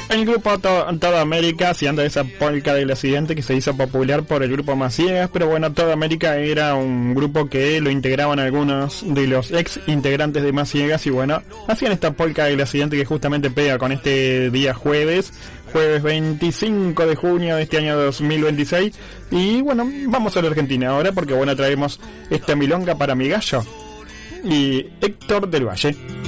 El grupo Toda América, si anda esa polka del accidente que se hizo popular por el grupo Maciegas, pero bueno, Toda América era un grupo que lo integraban algunos de los ex integrantes de Maciegas y bueno, hacían esta polka del accidente que justamente pega con este día jueves 25 de junio de este año 2026. Y bueno, vamos a la Argentina ahora porque bueno, traemos esta milonga para mi gallo y Héctor del Valle.